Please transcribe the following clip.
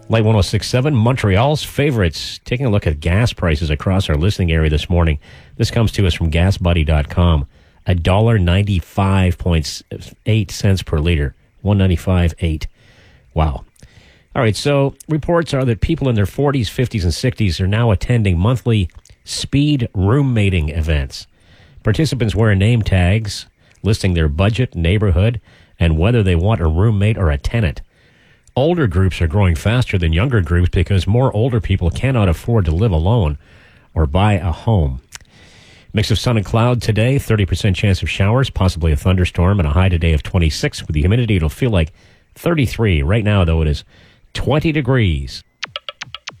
Light 106.7, Montreal's favorites. Taking a look at gas prices across our listening area this morning. This comes to us from GasBuddy.com. $1.95.8 per liter. $1.95.8. Wow. All right, so reports are that people in their 40s, 50s, and 60s are now attending monthly speed roommating events. Participants wear name tags listing their budget, neighborhood, and whether they want a roommate or a tenant. Older groups are growing faster than younger groups because more older people cannot afford to live alone or buy a home. Mix of sun and cloud today, 30% chance of showers, possibly a thunderstorm, and a high today of 26. With the humidity, it'll feel like 33. Right now, though, it is 20 degrees.